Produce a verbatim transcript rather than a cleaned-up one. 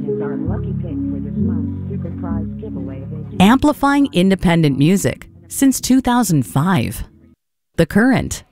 is our lucky pick for this month's super prize giveaway. Amplifying independent music since two thousand five. The Current.